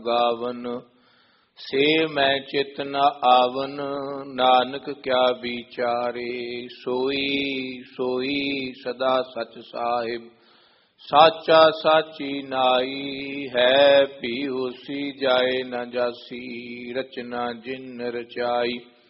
ਗਾਵਨ। ਸੇ ਮੈਂ ਚਿਤ ਨ ਆਵਨ, ਨਾਨਕ ਕਿਆ ਵਿਚਾਰੇ। ਸੋਈ ਸੋਈ ਸਦਾ ਸਚ ਸਾਹਿਬ, ਸਾਚਾ ਸਾਚੀ ਨਾਈ। ਹੈ ਭੀ ਹੋਸੀ ਜਾਏ ਨ ਜਾਸੀ, ਰਚਨਾ ਜਿਨ ਰਚਾਈ।